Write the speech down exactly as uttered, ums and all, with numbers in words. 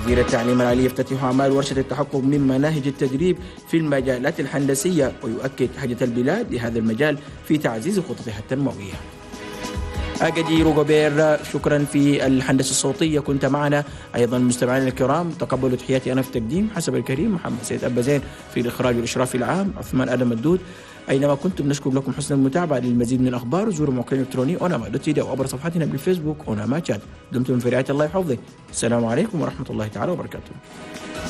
وزير التعليم العالي يفتتح أعمال ورشة التحقق من مناهج التدريب في المجالات الهندسية، ويؤكد حاجة البلاد لهذا المجال في تعزيز خططها التنموية. أجدي روغوبير شكرا في الهندسة الصوتية، كنت معنا. أيضا مستمعينا الكرام تقبلوا تحياتي أنا في التقديم حسب الكريم محمد سيد أبازين، في الإخراج والإشراف العام عثمان آدم الدود. أينما كنتم نشكر لكم حسن المتابعة. للمزيد من الأخبار زوروا موقعنا الإلكتروني أوناما دوت تي دي أو عبر صفحتنا بالفيسبوك أوناما تشات. دمتم في رعاية الله وحفظه. السلام عليكم ورحمة الله تعالى وبركاته.